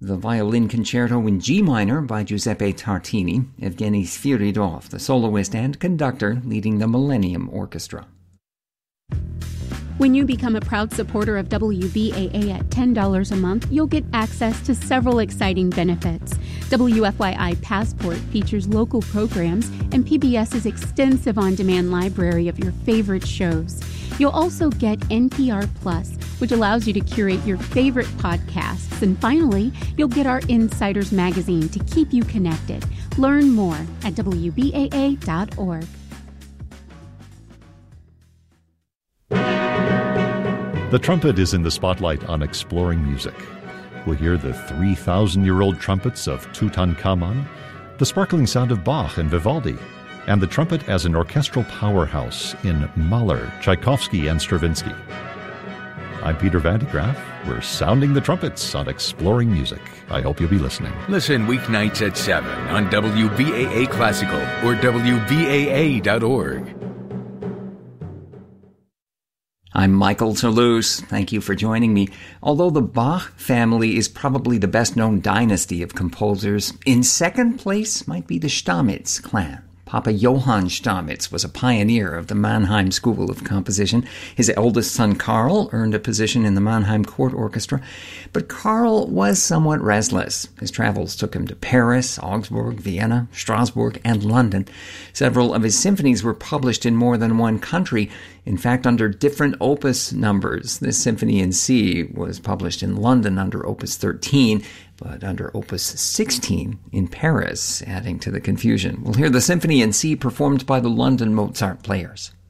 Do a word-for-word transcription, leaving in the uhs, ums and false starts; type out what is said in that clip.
the Violin Concerto in G minor by Giuseppe Tartini, Evgeny Sviridov, the soloist and conductor, leading the Millennium Orchestra. When you become a proud supporter of W B A A at ten dollars a month, you'll get access to several exciting benefits. W F Y I Passport features local programs and PBS's extensive on-demand library of your favorite shows. You'll also get N P R Plus, which allows you to curate your favorite podcasts. And finally, you'll get our Insiders magazine to keep you connected. Learn more at W B A A dot org. The trumpet is in the spotlight on Exploring Music. We'll hear the three thousand year old trumpets of Tutankhamun, the sparkling sound of Bach and Vivaldi, and the trumpet as an orchestral powerhouse in Mahler, Tchaikovsky, and Stravinsky. I'm Peter Van de Graaff. We're sounding the trumpets on Exploring Music. I hope you'll be listening. Listen weeknights at seven on W B A A Classical or W B A A dot org. I'm Michael Toulouse. Thank you for joining me. Although the Bach family is probably the best-known dynasty of composers, in second place might be the Stamitz clan. Papa Johann Stamitz was a pioneer of the Mannheim School of Composition. His eldest son, Karl, earned a position in the Mannheim Court Orchestra. But Karl was somewhat restless. His travels took him to Paris, Augsburg, Vienna, Strasbourg, and London. Several of his symphonies were published in more than one country, in fact, under different opus numbers. This symphony in C was published in London under Opus thirteen, but under Opus sixteen in Paris, adding to the confusion. We'll hear the Symphony in C performed by the London Mozart Players.